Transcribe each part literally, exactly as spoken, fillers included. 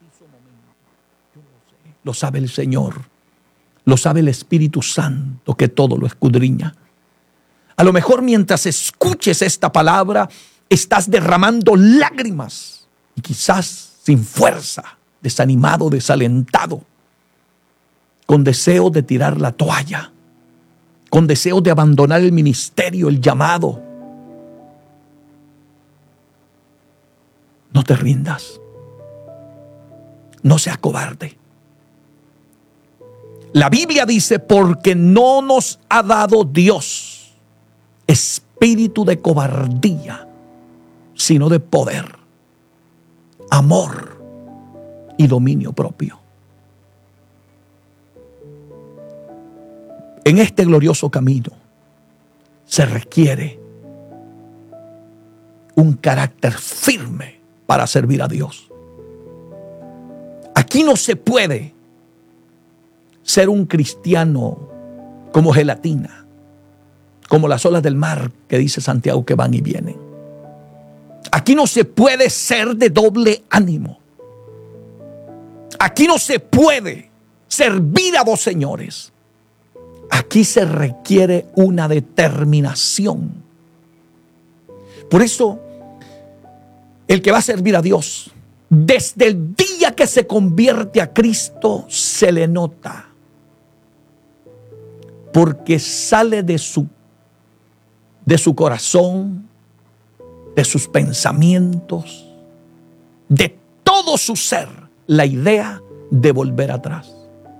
Lo sabe el Señor, lo sabe el Espíritu Santo que todo lo escudriña. A lo mejor mientras escuches esta palabra estás derramando lágrimas y quizás sin fuerza, desanimado, desalentado, con deseo de tirar la toalla, con deseo de abandonar el ministerio, el llamado. No te rindas, no seas cobarde. La Biblia dice, porque no nos ha dado Dios espíritu de cobardía, sino de poder, amor y dominio propio. En este glorioso camino se requiere un carácter firme para servir a Dios. Aquí no se puede ser un cristiano como gelatina, como las olas del mar que dice Santiago que van y vienen. Aquí no se puede ser de doble ánimo. Aquí no se puede servir a dos señores. Aquí se requiere una determinación. Por eso, el que va a servir a Dios, desde el día que se convierte a Cristo, se le nota. Porque sale de su, de su corazón, de sus pensamientos, de todo su ser, la idea de volver atrás.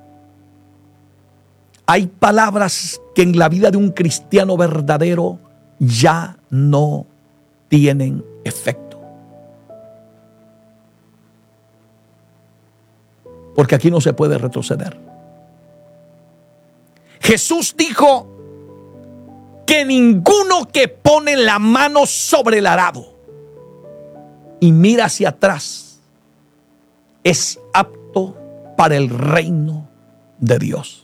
Hay palabras que en la vida de un cristiano verdadero ya no tienen efecto. Porque aquí no se puede retroceder. Jesús dijo que ninguno que pone la mano sobre el arado y mira hacia atrás es apto para el reino de Dios.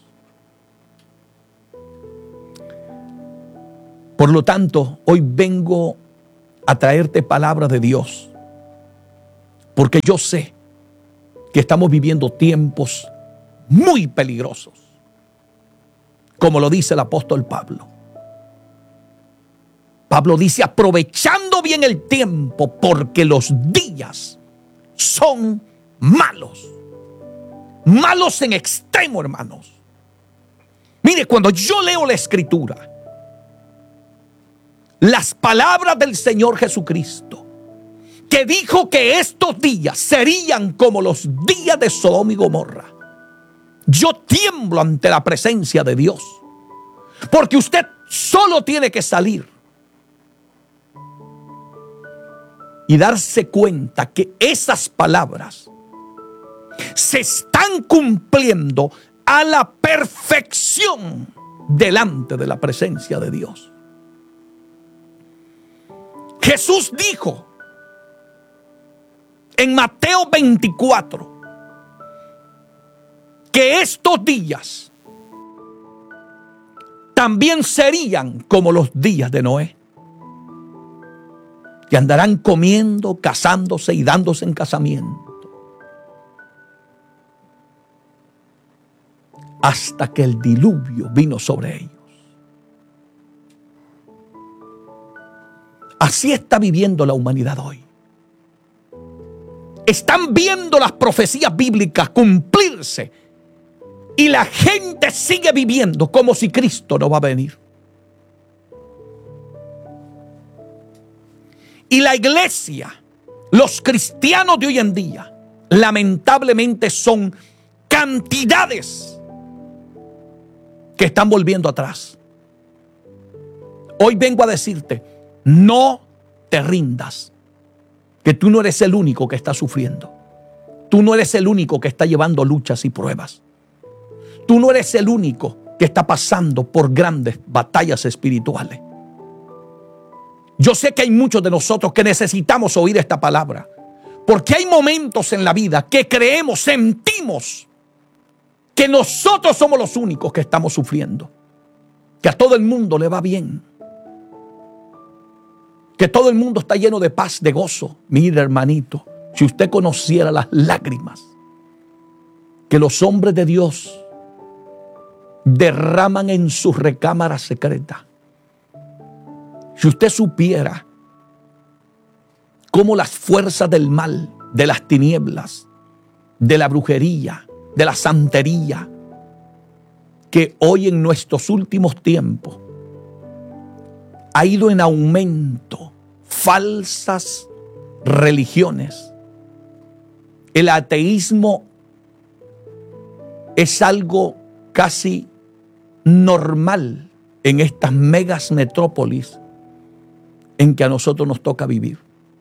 Por lo tanto, hoy vengo a traerte palabra de Dios, porque yo sé que estamos viviendo tiempos muy peligrosos, como lo dice el apóstol Pablo. Pablo dice, aprovechando bien el tiempo, porque los días son malos. Malos en extremo, hermanos. Mire, cuando yo leo la Escritura, las palabras del Señor Jesucristo, que dijo que estos días serían como los días de Sodoma y Gomorra, yo tiemblo ante la presencia de Dios, porque usted solo tiene que salir y darse cuenta que esas palabras se están cumpliendo a la perfección delante de la presencia de Dios. Jesús dijo en Mateo veinticuatro que estos días también serían como los días de Noé, que andarán comiendo, casándose y dándose en casamiento, hasta que el diluvio vino sobre ellos. Así está viviendo la humanidad hoy. Están viendo las profecías bíblicas cumplirse y la gente sigue viviendo como si Cristo no va a venir. Y la iglesia, los cristianos de hoy en día, lamentablemente son cantidades que están volviendo atrás. Hoy vengo a decirte, no te rindas, que tú no eres el único que está sufriendo. Tú no eres el único que está llevando luchas y pruebas. Tú no eres el único que está pasando por grandes batallas espirituales. Yo sé que hay muchos de nosotros que necesitamos oír esta palabra, porque hay momentos en la vida que creemos, sentimos que nosotros somos los únicos que estamos sufriendo, que a todo el mundo le va bien, que todo el mundo está lleno de paz, de gozo. Mira, hermanito, Si usted conociera las lágrimas que los hombres de Dios derraman en sus recámaras secretas, si usted supiera cómo las fuerzas del mal, de las tinieblas, de la brujería, de la santería, que hoy en nuestros últimos tiempos ha ido en aumento, falsas religiones. El ateísmo es algo casi normal en estas megas metrópolis en que a nosotros nos toca vivir.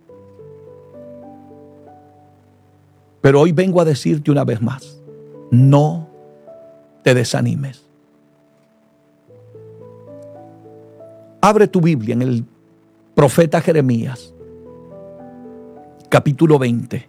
Pero hoy vengo a decirte una vez más, no te desanimes. Abre tu Biblia en el profeta Jeremías, capítulo veinte.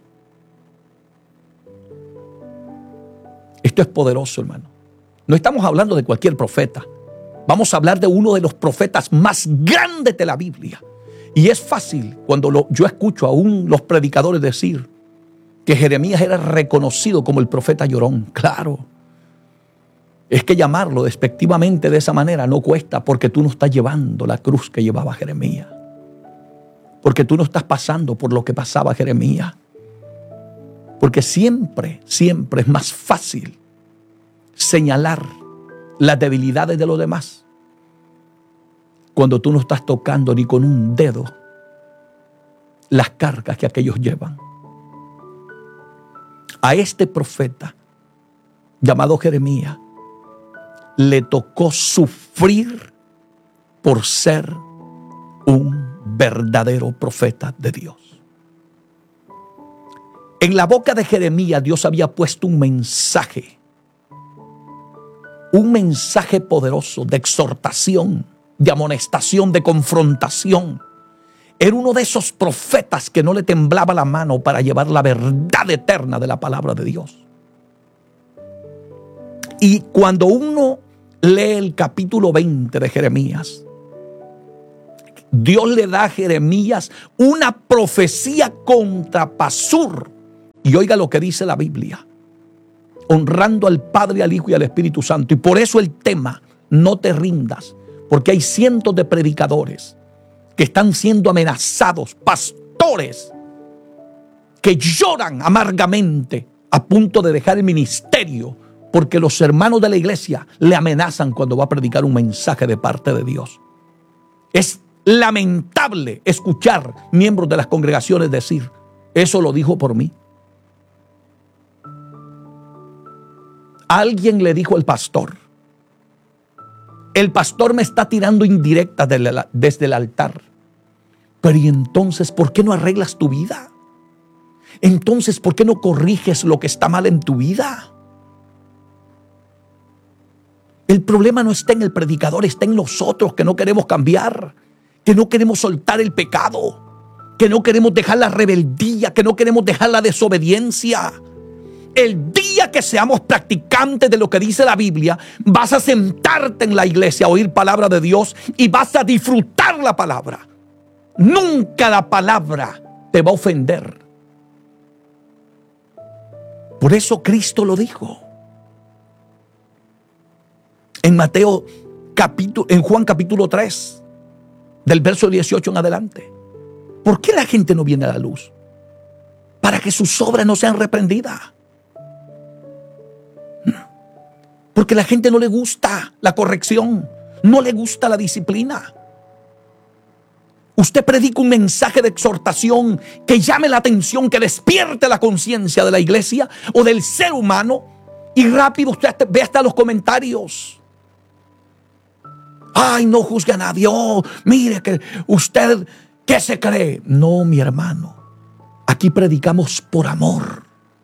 Esto es poderoso, hermano. No estamos hablando de cualquier profeta. Vamos a hablar de uno de los profetas más grandes de la Biblia. Y es fácil cuando lo, yo escucho aún los predicadores decir que Jeremías era reconocido como el profeta llorón. Claro. Es que llamarlo despectivamente de esa manera no cuesta, porque tú no estás llevando la cruz que llevaba Jeremías. Porque tú no estás pasando por lo que pasaba Jeremías. Porque siempre, siempre es más fácil señalar las debilidades de los demás cuando tú no estás tocando ni con un dedo las cargas que aquellos llevan. A este profeta llamado Jeremías le tocó sufrir por ser un verdadero profeta de Dios. En la boca de Jeremías Dios había puesto un mensaje, un mensaje poderoso de exhortación, de amonestación, de confrontación. Era uno de esos profetas que no le temblaba la mano para llevar la verdad eterna de la palabra de Dios. Y cuando uno lee el capítulo veinte de Jeremías, Dios le da a Jeremías una profecía contra Pasur. Y oiga lo que dice la Biblia: honrando al Padre, al Hijo y al Espíritu Santo. Y por eso el tema, no te rindas, porque hay cientos de predicadores que están siendo amenazados, pastores que lloran amargamente a punto de dejar el ministerio, porque los hermanos de la iglesia le amenazan cuando va a predicar un mensaje de parte de Dios. Es lamentable escuchar miembros de las congregaciones decir: eso lo dijo por mí. Alguien le dijo al pastor: el pastor me está tirando indirectas desde el altar. Pero ¿y entonces por qué no arreglas tu vida? Entonces, ¿por qué no corriges lo que está mal en tu vida? El problema no está en el predicador, está en nosotros, que no queremos cambiar, que no queremos soltar el pecado, que no queremos dejar la rebeldía, que no queremos dejar la desobediencia. El día que seamos practicantes de lo que dice la Biblia, vas a sentarte en la iglesia a oír palabra de Dios y vas a disfrutar la palabra. Nunca la palabra te va a ofender. Por eso Cristo lo dijo. En Mateo capítulo, en Juan capítulo tres, del verso dieciocho en adelante. ¿Por qué la gente no viene a la luz? Para que sus obras no sean reprendidas. Porque a la gente no le gusta la corrección, no le gusta la disciplina. Usted predica un mensaje de exhortación que llame la atención, que despierte la conciencia de la iglesia o del ser humano, y rápido usted ve hasta los comentarios. Ay, no juzgue a nadie. Oh, mire que usted, ¿qué se cree? No, mi hermano. Aquí predicamos por amor.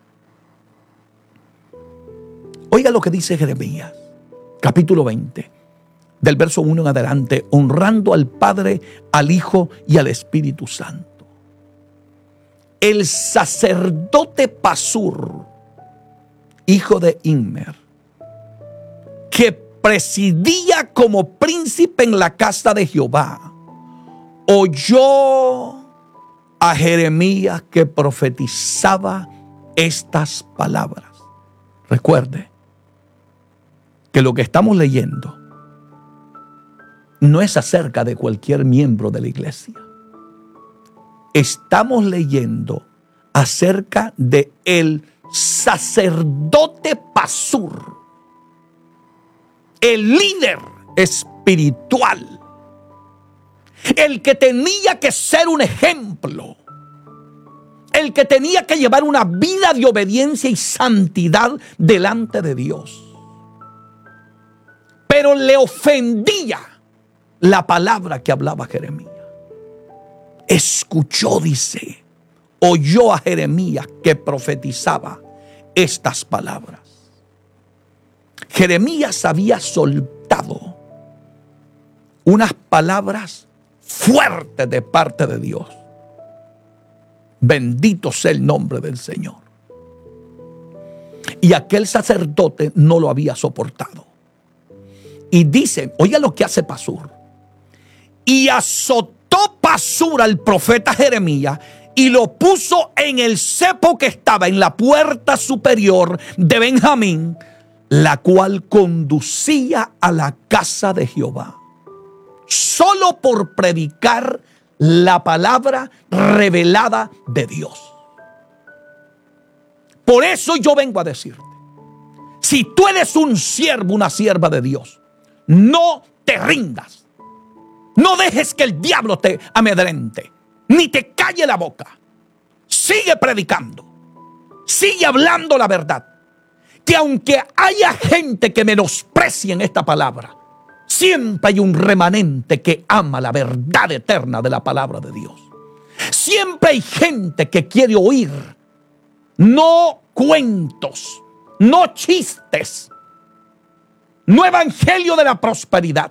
Oiga lo que dice Jeremías, capítulo veinte, del verso uno en adelante: honrando al Padre, al Hijo y al Espíritu Santo. El sacerdote Pasur, hijo de Immer, que presidía como príncipe en la casa de Jehová, oyó a Jeremías que profetizaba estas palabras. Recuerde que lo que estamos leyendo no es acerca de cualquier miembro de la iglesia. Estamos leyendo acerca de el sacerdote Pasur, el líder espiritual, el que tenía que ser un ejemplo, el que tenía que llevar una vida de obediencia y santidad delante de Dios. Pero le ofendía la palabra que hablaba Jeremías. Escuchó, dice, oyó a Jeremías que profetizaba estas palabras. Jeremías había soltado unas palabras fuertes de parte de Dios. Bendito sea el nombre del Señor. Y aquel sacerdote no lo había soportado. Y dice, oiga lo que hace Pasur. Y azotó Pasur al profeta Jeremías y lo puso en el cepo que estaba en la puerta superior de Benjamín, la cual conducía a la casa de Jehová, solo por predicar la palabra revelada de Dios. Por eso yo vengo a decirte, si tú eres un siervo, una sierva de Dios, no te rindas. No dejes que el diablo te amedrente, ni te calle la boca. Sigue predicando, sigue hablando la verdad. Que aunque haya gente que menosprecie en esta palabra, siempre hay un remanente que ama la verdad eterna de la palabra de Dios. Siempre hay gente que quiere oír, no cuentos, no chistes, no evangelio de la prosperidad,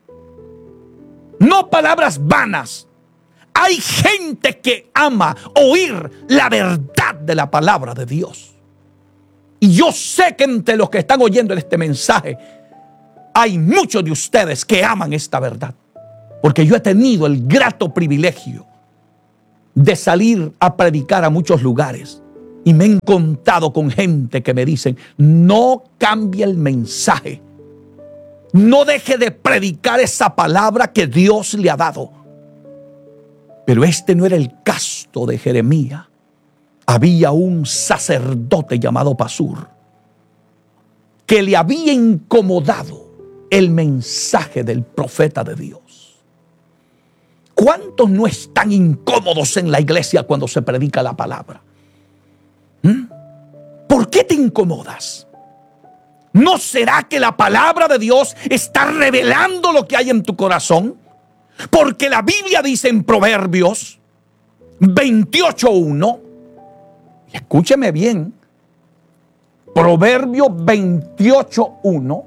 no palabras vanas. Hay gente que ama oír la verdad de la palabra de Dios. Y yo sé que entre los que están oyendo este mensaje hay muchos de ustedes que aman esta verdad. Porque yo he tenido el grato privilegio de salir a predicar a muchos lugares. Y me he encontrado con gente que me dicen, no cambie el mensaje. No deje de predicar esa palabra que Dios le ha dado. Pero este no era el caso de Jeremías. Había un sacerdote llamado Pasur que le había incomodado el mensaje del profeta de Dios. ¿Cuántos no están incómodos en la iglesia cuando se predica la palabra? ¿Mm? ¿Por qué te incomodas? ¿No será que la palabra de Dios está revelando lo que hay en tu corazón? Porque la Biblia dice en Proverbios veintiocho uno, y escúcheme bien, Proverbios veintiocho uno,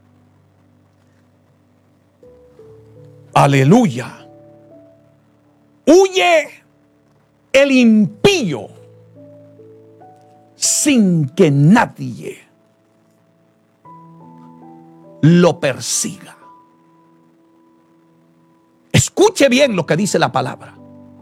aleluya, huye el impío sin que nadie lo persiga. Escuche bien lo que dice la palabra.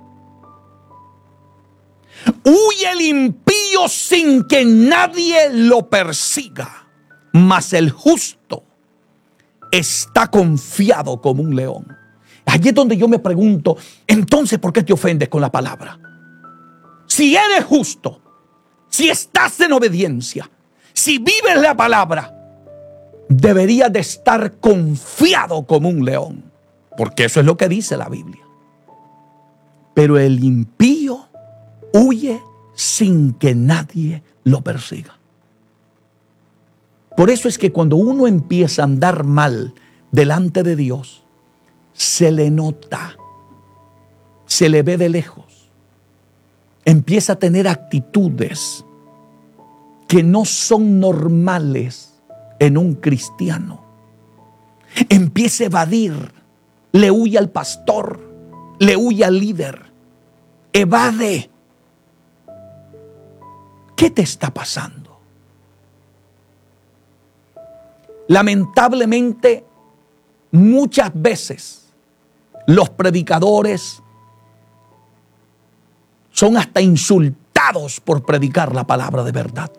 Huye el impío sin que nadie lo persiga, mas el justo está confiado como un león. Allí es donde yo me pregunto, entonces, ¿por qué te ofendes con la palabra? Si eres justo, si estás en obediencia, si vives la palabra, deberías de estar confiado como un león. Porque eso es lo que dice la Biblia. Pero el impío huye sin que nadie lo persiga. Por eso es que cuando uno empieza a andar mal delante de Dios, se le nota, se le ve de lejos. Empieza a tener actitudes que no son normales en un cristiano. Empieza a evadir. Le huye al pastor, le huye al líder, evade. ¿Qué te está pasando? Lamentablemente, muchas veces los predicadores son hasta insultados por predicar la palabra de verdad.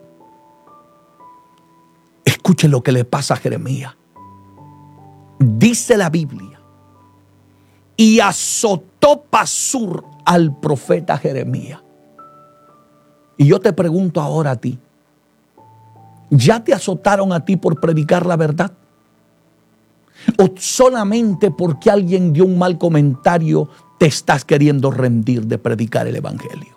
Escuchen lo que le pasa a Jeremías. Dice la Biblia: y azotó Pasur al profeta Jeremías. Y yo te pregunto ahora a ti, ¿ya te azotaron a ti por predicar la verdad? ¿O solamente porque alguien dio un mal comentario te estás queriendo rendir de predicar el evangelio?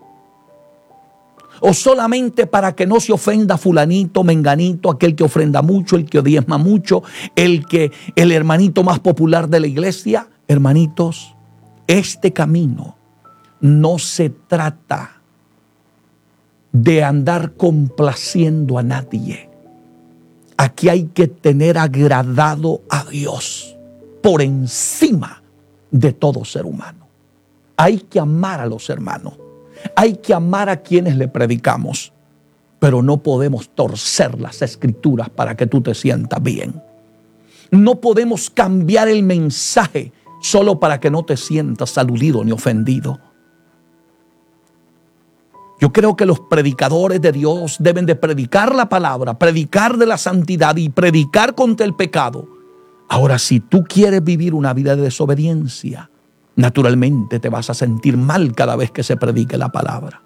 ¿O solamente para que no se ofenda fulanito, menganito, aquel que ofrenda mucho, el que diezma mucho, el que el hermanito más popular de la iglesia? Hermanitos, este camino no se trata de andar complaciendo a nadie. Aquí hay que tener agradado a Dios por encima de todo ser humano. Hay que amar a los hermanos. Hay que amar a quienes le predicamos. Pero no podemos torcer las escrituras para que tú te sientas bien. No podemos cambiar el mensaje solo para que no te sientas aludido ni ofendido. Yo creo que los predicadores de Dios deben de predicar la palabra, predicar de la santidad y predicar contra el pecado. Ahora, si tú quieres vivir una vida de desobediencia, naturalmente te vas a sentir mal cada vez que se predique la palabra.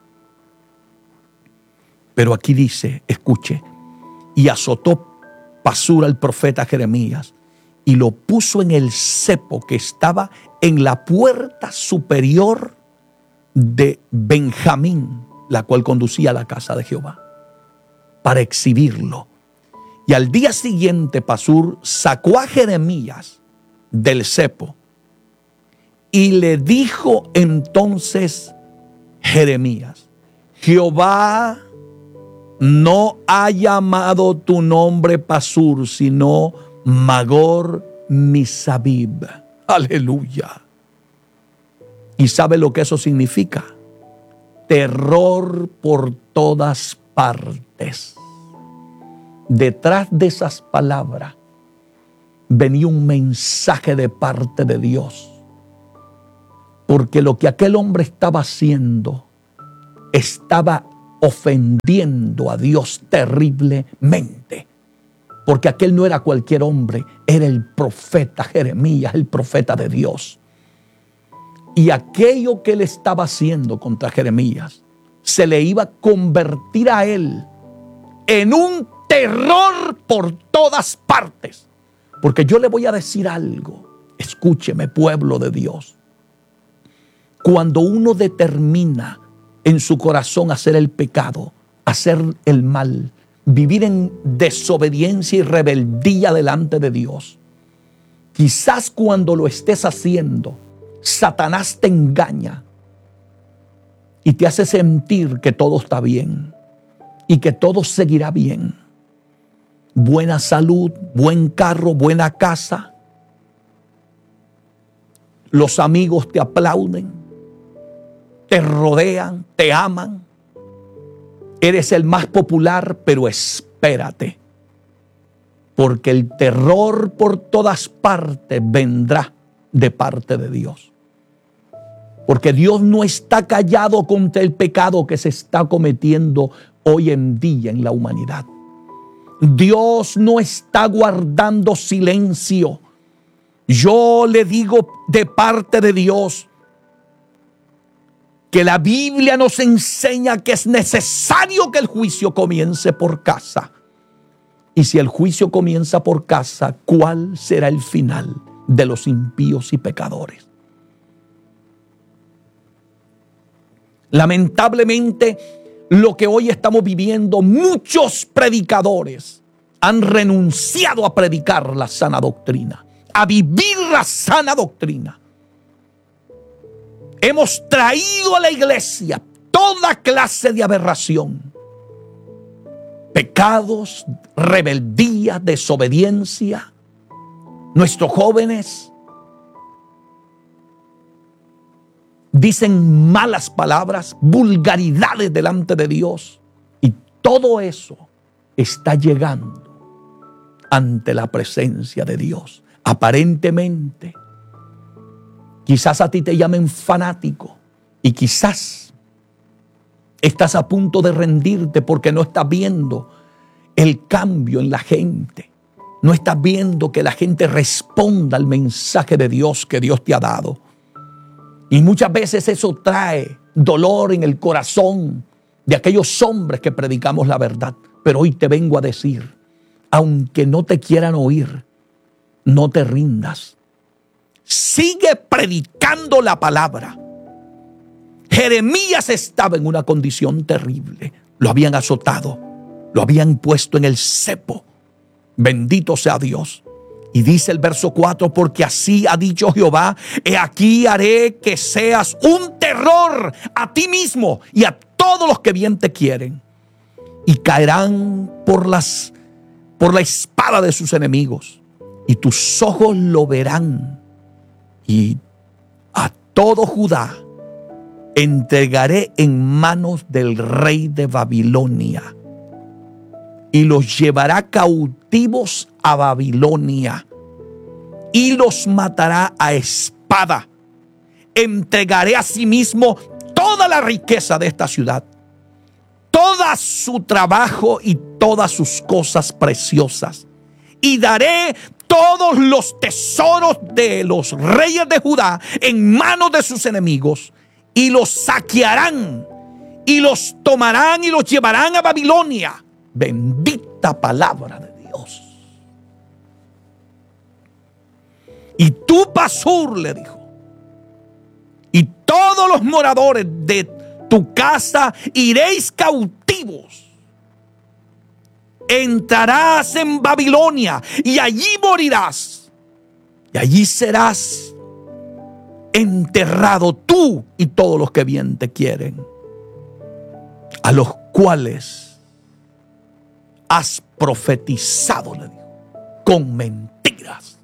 Pero aquí dice, escuche, y azotó Pasur al profeta Jeremías y lo puso en el cepo que estaba en la puerta superior de Benjamín, la cual conducía a la casa de Jehová, para exhibirlo. Y al día siguiente Pasur sacó a Jeremías del cepo y le dijo entonces Jeremías: Jehová no ha llamado tu nombre Pasur, sino Magor Misabib. Aleluya. ¿Y sabe lo que eso significa? Terror por todas partes. Detrás de esas palabras venía un mensaje de parte de Dios. Porque lo que aquel hombre estaba haciendo estaba ofendiendo a Dios terriblemente. Porque aquel no era cualquier hombre, era el profeta Jeremías, el profeta de Dios. Y aquello que él estaba haciendo contra Jeremías se le iba a convertir a él en un terror por todas partes. Porque yo le voy a decir algo. Escúcheme, pueblo de Dios. Cuando uno determina en su corazón hacer el pecado, hacer el mal, vivir en desobediencia y rebeldía delante de Dios, quizás cuando lo estés haciendo, Satanás te engaña y te hace sentir que todo está bien y que todo seguirá bien. Buena salud, buen carro, buena casa. Los amigos te aplauden, te rodean, te aman. Eres el más popular, pero espérate, porque el terror por todas partes vendrá de parte de Dios. Porque Dios no está callado contra el pecado que se está cometiendo hoy en día en la humanidad. Dios no está guardando silencio. Yo le digo de parte de Dios que la Biblia nos enseña que es necesario que el juicio comience por casa. Y si el juicio comienza por casa, ¿cuál será el final de los impíos y pecadores? Lamentablemente, lo que hoy estamos viviendo, muchos predicadores han renunciado a predicar la sana doctrina, a vivir la sana doctrina. Hemos traído a la iglesia toda clase de aberración, pecados, rebeldía, desobediencia. Nuestros jóvenes dicen malas palabras, vulgaridades delante de Dios. Y todo eso está llegando ante la presencia de Dios. Aparentemente, quizás a ti te llamen fanático y quizás Estás a punto de rendirte porque no estás viendo el cambio en la gente. No estás viendo que la gente responda al mensaje de Dios que Dios te ha dado. Y muchas veces eso trae dolor en el corazón de aquellos hombres que predicamos la verdad. Pero hoy te vengo a decir, aunque no te quieran oír, no te rindas. Sigue predicando la palabra. Jeremías estaba en una condición terrible. Lo habían azotado, lo habían puesto en el cepo. Bendito sea Dios. Y dice el verso cuatro, porque así ha dicho Jehová, he aquí haré que seas un terror a ti mismo y a todos los que bien te quieren. Y caerán por las, por la espada de sus enemigos. Y tus ojos lo verán. Y a todo Judá entregaré en manos del rey de Babilonia. Y los llevará cautivos a Babilonia. Y los matará a espada. Entregaré asimismo toda la riqueza de esta ciudad, todo su trabajo y todas sus cosas preciosas. Y daré todos los tesoros de los reyes de Judá en manos de sus enemigos. Y los saquearán. Y los tomarán y los llevarán a Babilonia. Bendita palabra de Dios. Y tú, Pasur, le dijo, y todos los moradores de tu casa iréis cautivos. Entrarás en Babilonia y allí morirás. Y allí serás enterrado tú y todos los que bien te quieren, a los cuales has profetizado, le dijo, con mentiras.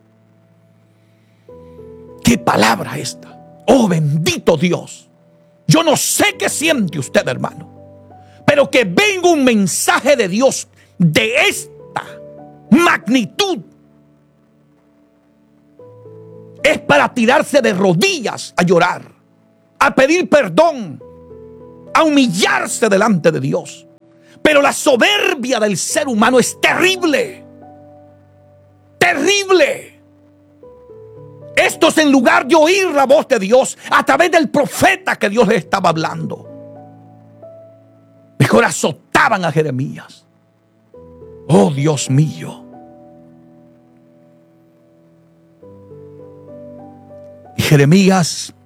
¿Qué palabra esta? Oh, bendito Dios. Yo no sé qué siente usted, hermano, pero que venga un mensaje de Dios de esta magnitud es para tirarse de rodillas a llorar, a pedir perdón, a humillarse delante de Dios. Pero la soberbia del ser humano es terrible. Terrible. Estos, en lugar de oír la voz de Dios a través del profeta que Dios les estaba hablando, mejor azotaban a Jeremías. Oh, Dios mío. Y Jeremías